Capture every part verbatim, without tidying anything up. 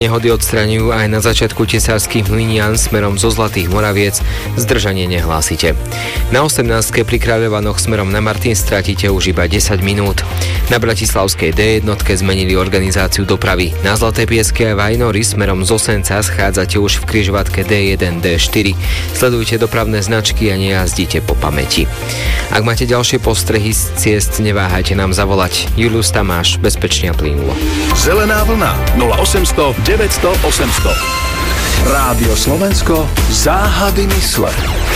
Nehody odstraňujú aj na začiatku Tesárskych Mlynian smerom zo Zlatých Moraviec, zdržanie nehlásite. Na osemnástke pri Kráľovanoch smerom na Martin stratíte už iba desať minút. Na Bratislavskej dé jednotke zmenili organizáciu dopravy. Na Zlaté Piesky a Vajnory smerom z Osenca schádzate už v križovatke dé jeden dé štyri. Sledujte dopravné značky a nejazdite po pamäti. Ak máte ďalšie postrehy z ciest, neváhajte nám zavolať. Julius Tamáš, bezpečne a plynulo. Zelená vlna nula osemsto deväťsto osemsto. Rádio Slovensko, záhady mysle.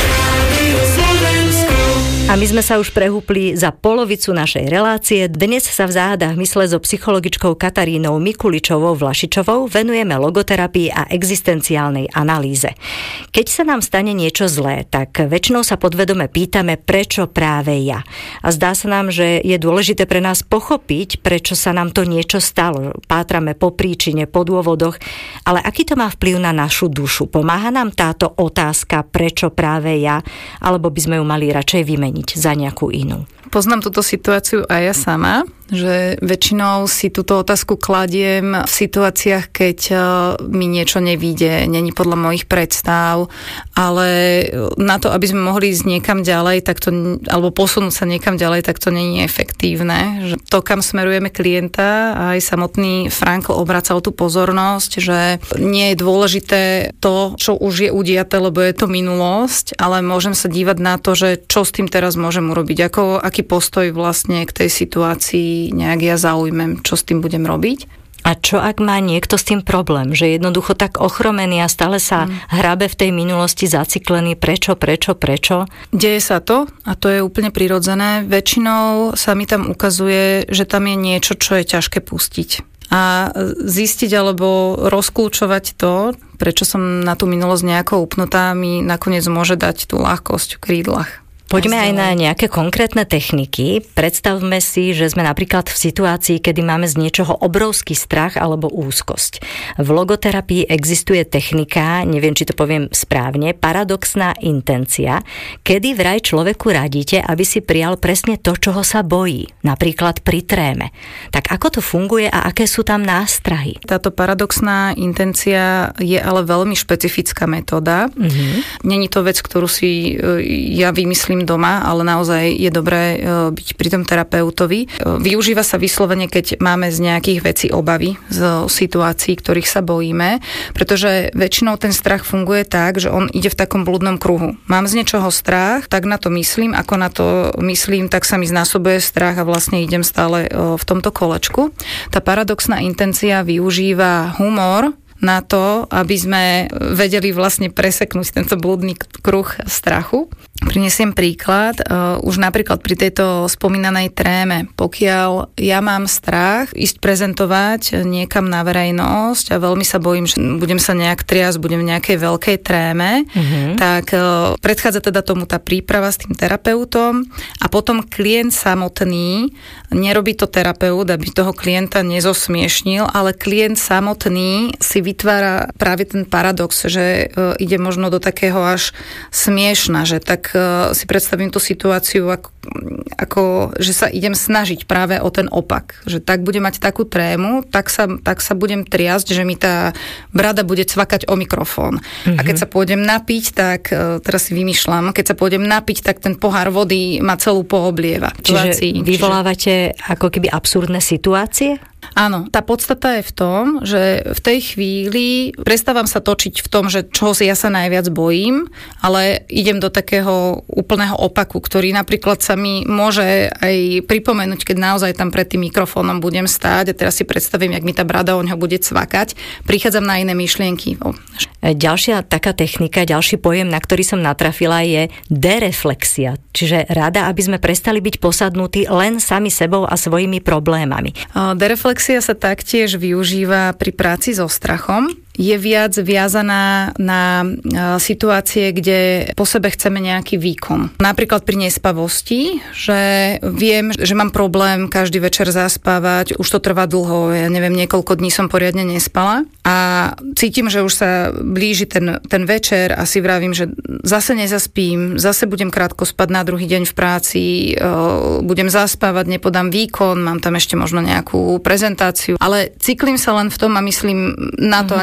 A my sme sa už prehúpli za polovicu našej relácie. Dnes sa v záhadách mysle so psychologičkou Katarínou Mikuličovou Vlašičovou venujeme logoterapii a existenciálnej analýze. Keď sa nám stane niečo zlé, tak väčšinou sa podvedome pýtame, prečo práve ja. A zdá sa nám, že je dôležité pre nás pochopiť, prečo sa nám to niečo stalo. Pátrame po príčine, po dôvodoch, ale aký to má vplyv na našu dušu? Pomáha nám táto otázka, prečo práve ja, alebo by sme ju mali radšej vymeniť za nejakú inú? Poznám túto situáciu aj ja sama, že väčšinou si túto otázku kladiem v situáciách, keď mi niečo nevíde, není podľa mojich predstav, ale na to, aby sme mohli ísť niekam ďalej, tak to, alebo posunúť sa niekam ďalej, tak to nie je efektívne. Že to, kam smerujeme klienta, aj samotný Frankl obracal tú pozornosť, že nie je dôležité to, čo už je udiaté, lebo je to minulosť, ale môžem sa dívať na to, že čo s tým teraz môžem urobiť, ako, aký postoj vlastne k tej situácii nejak ja zaujmem, čo s tým budem robiť. A čo ak má niekto s tým problém, že jednoducho tak ochromený a stále sa hmm. hrabe v tej minulosti zaciklený, prečo, prečo, prečo? Deje sa to a to je úplne prirodzené. Väčšinou sa mi tam ukazuje, že tam je niečo, čo je ťažké pustiť. A zistiť alebo rozkľúčovať to, prečo som na tú minulosť nejako upnutá, mi nakoniec môže dať tú ľahkosť v krídlach. Poďme aj na nejaké konkrétne techniky. Predstavme si, že sme napríklad v situácii, kedy máme z niečoho obrovský strach alebo úzkosť. V logoterapii existuje technika, neviem, či to poviem správne, paradoxná intencia, kedy vraj človeku radíte, aby si prijal presne to, čoho sa bojí, napríklad pri tréme. Tak ako to funguje a aké sú tam nástrahy? Táto paradoxná intencia je ale veľmi špecifická metóda. Mm-hmm. Není to vec, ktorú si ja vymyslím doma, ale naozaj je dobré byť pri tom terapeutovi. Využíva sa vyslovene, keď máme z nejakých vecí obavy, z situácií, ktorých sa bojíme, pretože väčšinou ten strach funguje tak, že on ide v takom blúdnom kruhu. Mám z niečoho strach, tak na to myslím, ako na to myslím, tak sa mi znásobuje strach a vlastne idem stále v tomto kolečku. Tá paradoxná intencia využíva humor na to, aby sme vedeli vlastne preseknúť tento blúdny kruh strachu. Prinesiem príklad, uh, už napríklad pri tejto spomínanej tréme, pokiaľ ja mám strach ísť prezentovať niekam na verejnosť a veľmi sa bojím, že budem sa nejak triasť, budem v nejakej veľkej tréme, mm-hmm. tak uh, predchádza teda tomu tá príprava s tým terapeutom a potom klient samotný, nerobí to terapeut, aby toho klienta nezosmiešnil, ale klient samotný si vytvára práve ten paradox, že uh, ide možno do takého až smiešna, že tak si predstavím tú situáciu ako, ako, že sa idem snažiť práve o ten opak. Že tak budem mať takú trému, tak sa, tak sa budem triasť, že mi tá brada bude cvakať o mikrofón. Mm-hmm. A keď sa pôjdem napiť, tak teraz si vymýšľam, keď sa pôjdem napiť, tak ten pohár vody ma celú pooblieva. Čiže vyvolávate Čiže... ako keby absurdné situácie? Áno, tá podstata je v tom, že v tej chvíli prestávam sa točiť v tom, že čoho si ja sa najviac bojím, ale idem do takého úplného opaku, ktorý napríklad sa mi môže aj pripomenúť, keď naozaj tam pred tým mikrofónom budem stáť a teraz si predstavím, jak mi tá brada o ňo bude cvakať, prichádzam na iné myšlienky. Ďalšia taká technika, ďalší pojem, na ktorý som natrafila, je dereflexia. Čiže rada, aby sme prestali byť posadnutí len sami sebou a svojimi problémami. Dereflexia sa taktiež využíva pri práci so strachom. je viac viazaná na situácie, kde po sebe chceme nejaký výkon. Napríklad pri nespavosti, že viem, že mám problém každý večer zaspávať, už to trvá dlho, ja neviem, niekoľko dní som poriadne nespala a cítim, že už sa blíži ten, ten večer a si vravím, že zase nezaspím, zase budem krátko spať na druhý deň v práci, budem zaspávať, nepodám výkon, mám tam ešte možno nejakú prezentáciu, ale cyklím sa len v tom a myslím na to,